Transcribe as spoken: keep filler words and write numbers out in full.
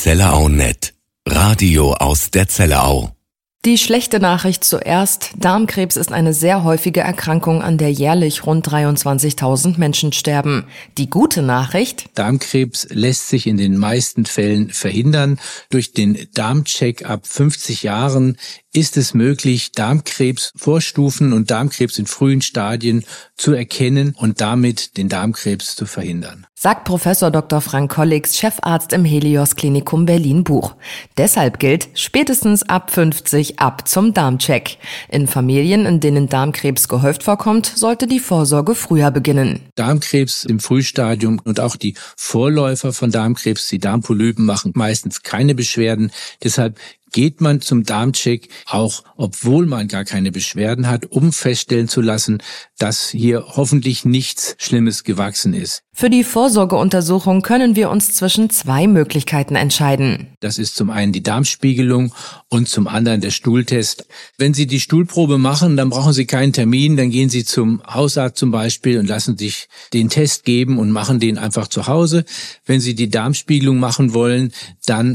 Zellerau Punkt net. Radio aus der Zellerau. Die schlechte Nachricht zuerst. Darmkrebs ist eine sehr häufige Erkrankung, an der jährlich rund dreiundzwanzigtausend Menschen sterben. Die gute Nachricht: Darmkrebs lässt sich in den meisten Fällen verhindern. Durch den Darmcheck ab fünfzig Jahren ist es möglich, Darmkrebsvorstufen und Darmkrebs in frühen Stadien zu erkennen und damit den Darmkrebs zu verhindern. Sagt Professor Doktor Frank Kollix, Chefarzt im Helios Klinikum Berlin-Buch. Deshalb gilt, spätestens ab fünfzig ab zum Darmcheck. In Familien, in denen Darmkrebs gehäuft vorkommt, sollte die Vorsorge früher beginnen. Darmkrebs im Frühstadium und auch die Vorläufer von Darmkrebs, die Darmpolypen, machen meistens keine Beschwerden. Deshalb geht man zum Darmcheck, auch obwohl man gar keine Beschwerden hat, um feststellen zu lassen, dass hier hoffentlich nichts Schlimmes gewachsen ist. Für die Vorsorgeuntersuchung können wir uns zwischen zwei Möglichkeiten entscheiden. Das ist zum einen die Darmspiegelung und zum anderen der Stuhltest. Wenn Sie die Stuhlprobe machen, dann brauchen Sie keinen Termin, dann gehen Sie zum Hausarzt zum Beispiel und lassen sich den Test geben und machen den einfach zu Hause. Wenn Sie die Darmspiegelung machen wollen, dann